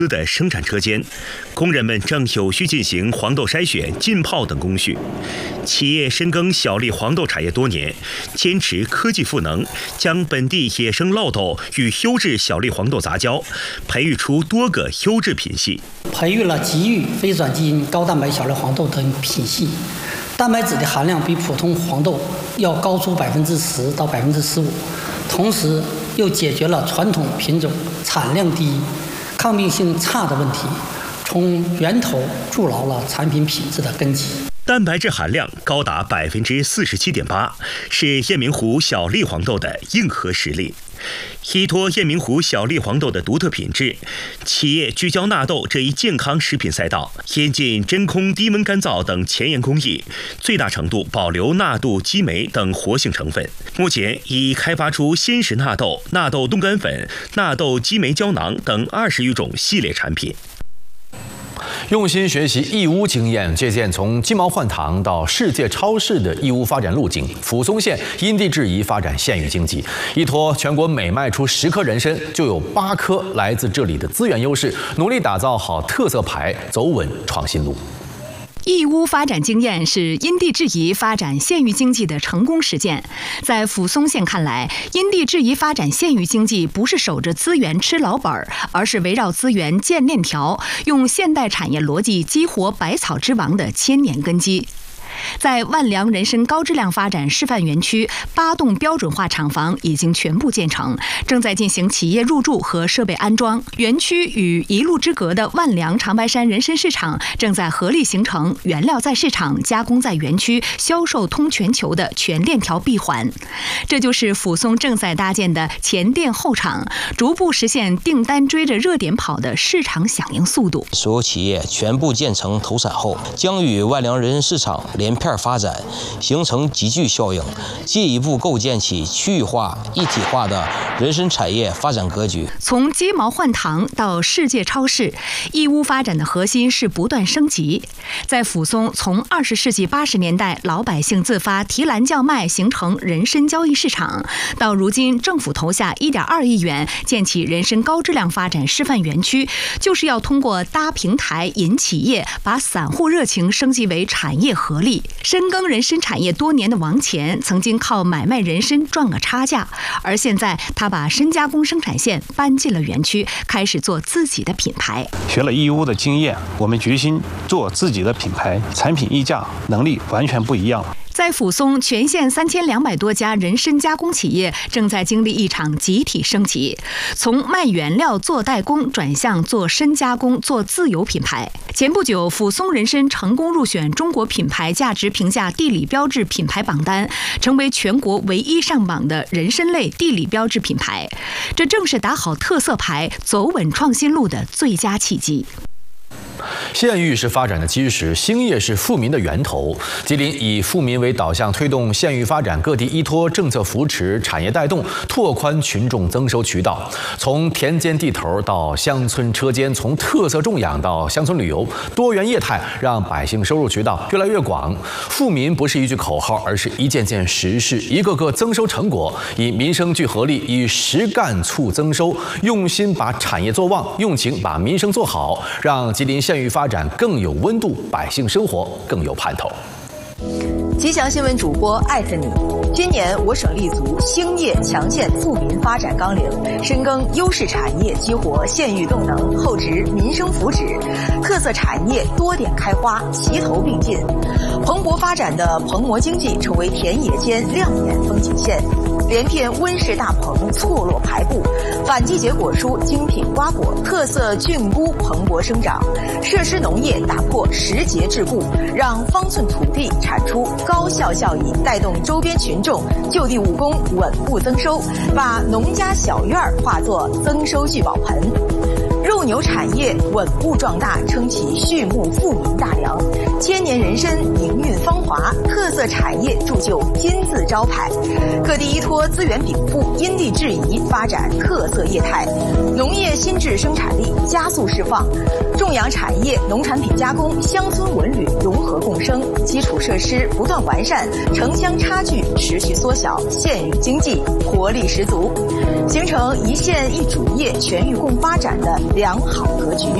的生产车间，工人们正有序进行黄豆筛选、浸泡等工序。企业深耕小粒黄豆产业多年，坚持科技赋能，将本地野生酪豆与优质小粒黄豆杂交，培育出多个优质品系。 培育了极育非转基因高蛋白小粒黄豆等品系，蛋白质的含量比普通黄豆要高出10%到15%，同时又解决了传统品种产量低、抗病性差的问题，从源头筑牢了产品品质的根基。 蛋白质含量高达47.8%，是雁鸣湖小粒黄豆的硬核实力。依托雁鸣湖小粒黄豆的独特品质，企业聚焦纳豆这一健康食品赛道，引进真空低温干燥等前沿工艺，最大程度保留纳豆激酶等活性成分。目前已开发出鲜食纳豆、纳豆冻干粉、纳豆激酶胶囊等20余种系列产品。 用心学习义乌经验，借鉴从鸡毛换糖到世界超市的义乌发展路径，抚松县因地制宜发展县域经济，依托全国每卖出10颗人参就有8颗来自这里的资源优势，努力打造好特色牌，走稳创新路。 义乌发展经验是因地制宜发展县域经济的成功实践。在抚松县看来，因地制宜发展县域经济不是守着资源吃老本，而是围绕资源建链条，用现代产业逻辑激活百草之王的千年根基。在万良人参高质量发展示范园区，8栋标准化厂房已经全部建成，正在进行企业入驻和设备安装。园区与一路之隔的万良长白山人参市场正在合力形成原料在市场、加工在园区、销售通全球的全链条闭环。这就是抚松正在搭建的前店后厂，逐步实现订单追着热点跑的市场响应速度。 所有企业全部建成投产后，将与万良人参市场连片发展，形成集聚效应，进一步构建起区域化、一体化的人参产业发展格局。 从鸡毛换糖到世界超市，义乌发展的核心是不断升级。在抚松，从20世纪80年代老百姓自发提篮叫卖形成人参交易市场，到如今政府投下1.2亿元建起人参高质量发展示范园区，就是要通过搭平台引企业，把散户热情升级为产业合力。深耕人参产业多年的王乾曾经靠买卖人参赚个差价，而现在他把参加工生产线搬进了园区，开始做自己的品牌。 学了义乌的经验，我们决心做自己的品牌，产品溢价能力完全不一样了。 在抚松，全县3200多家人参加工企业正在经历一场集体升级，从卖原料做代工转向做参加工、做自有品牌。前不久，抚松人参成功入选中国品牌价值评价地理标志品牌榜单，成为全国唯一上榜的人参类地理标志品牌。这正是打好特色牌、走稳创新路的最佳契机。 县域是发展的基石，兴业是富民的源头。吉林以富民为导向，推动县域发展，各地依托政策扶持、产业带动，拓宽群众增收渠道。从田间地头到乡村车间，从特色种养到乡村旅游，多元业态让百姓收入渠道越来越广。富民不是一句口号，而是一件件实事，一个个增收成果。以民生聚合力，以实干促增收，用心把产业做旺，用情把民生做好，让吉林县域发展更有温度，百姓生活更有盼头。 吉祥新闻主播艾特你。今年我省立足兴业强县富民发展纲领，深耕优势产业，激活县域动能，厚植民生福祉，特色产业多点开花，齐头并进。蓬勃发展的蓬勃经济成为田野间亮眼风景线。连片温室大棚错落排布，反季节果蔬精品瓜果，特色菌菇蓬勃生长。设施农业打破时节桎梏，让方寸土地产出高效效益，带动周边群众就地务工，稳步增收，把农家小院化作增收聚宝盆。肉牛产业稳步壮大，撑起畜牧富民大梁。千年人参营运芳华，特色产业铸就金字招牌。各地依托资源禀赋，因地制宜发展特色业态，农业新质生产力加速释放，种养产业、农产品加工、乡村文旅融合共生，基础设施不断完善，城乡差距持续缩小，县域经济活力十足，形成一县一主业全域共发展的2 良好格局。